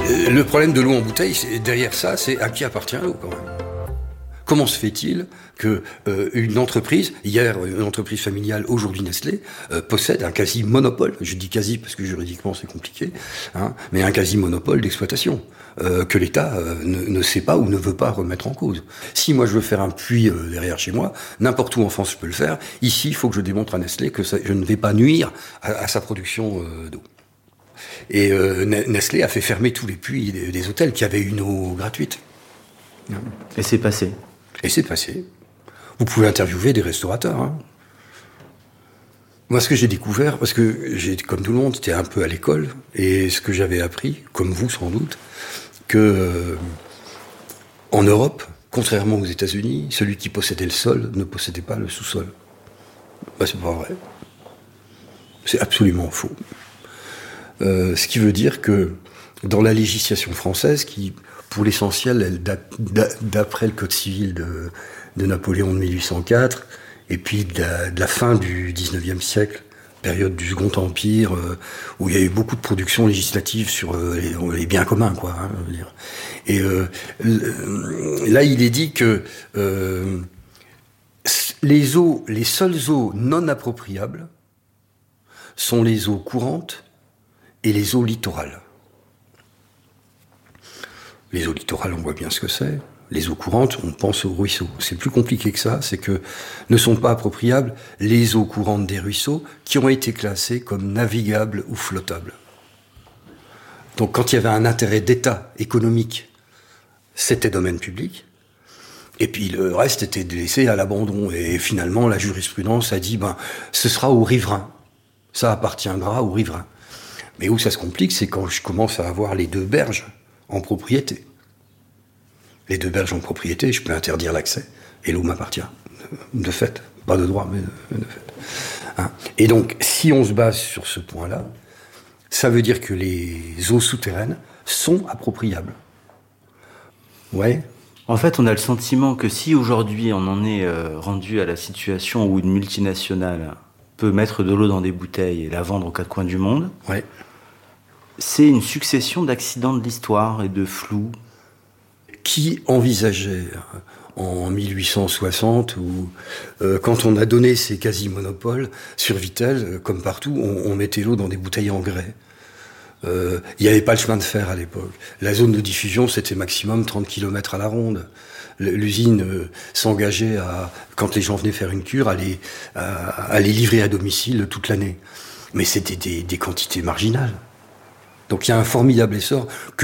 Le problème de l'eau en bouteille, derrière ça, c'est à qui appartient l'eau quand même. Comment se fait-il que une entreprise, hier une entreprise familiale, aujourd'hui Nestlé, possède un quasi-monopole, je dis quasi parce que juridiquement c'est compliqué, mais un quasi-monopole d'exploitation, que l'État ne sait pas ou ne veut pas remettre en cause. Si moi je veux faire un puits derrière chez moi, n'importe où en France je peux le faire, ici il faut que je démontre à Nestlé que je ne vais pas nuire à sa production d'eau. Et Nestlé a fait fermer tous les puits des hôtels qui avaient une eau gratuite. Et c'est passé. Et c'est passé. Vous pouvez interviewer des restaurateurs. Moi, ce que j'ai découvert, parce que comme tout le monde, j'étais un peu à l'école, et ce que j'avais appris, comme vous sans doute, que en Europe, contrairement aux États-Unis, celui qui possédait le sol ne possédait pas le sous-sol. Ben, c'est pas vrai. C'est absolument faux. Ce qui veut dire que dans la législation française, qui, pour l'essentiel, elle date d'après le Code civil de Napoléon de 1804, et puis de la fin du XIXe siècle, période du Second Empire, où il y a eu beaucoup de productions législatives sur les biens communs, quoi. Je veux dire. Et là, il est dit que les seules eaux non appropriables sont les eaux courantes et les eaux littorales. Les eaux littorales, on voit bien ce que c'est. Les eaux courantes, on pense aux ruisseaux. C'est plus compliqué que ça, c'est que ne sont pas appropriables les eaux courantes des ruisseaux qui ont été classées comme navigables ou flottables. Donc quand il y avait un intérêt d'État économique, c'était domaine public. Et puis le reste était laissé à l'abandon. Et finalement, la jurisprudence a dit, ce sera aux riverains. Ça appartiendra aux riverains. Mais où ça se complique, c'est quand je commence à avoir les deux berges en propriété. Les deux berges en propriété, je peux interdire l'accès, et l'eau m'appartient, de fait. Pas de droit, mais de fait. Et donc, si on se base sur ce point-là, ça veut dire que les eaux souterraines sont appropriables. Ouais. En fait, on a le sentiment que si aujourd'hui on en est rendu à la situation où une multinationale peut mettre de l'eau dans des bouteilles et la vendre aux quatre coins du monde, ouais. C'est une succession d'accidents de l'histoire et de flous. Qui envisageait en 1860, ou quand on a donné ces quasi-monopoles sur Vittel, comme partout, on mettait l'eau dans des bouteilles en grès. Il n'y avait pas le chemin de fer à l'époque. La zone de diffusion, c'était maximum 30 km à la ronde. L'usine s'engageait quand les gens venaient faire une cure, à les livrer à domicile toute l'année. Mais c'était des quantités marginales. Donc il y a un formidable essor que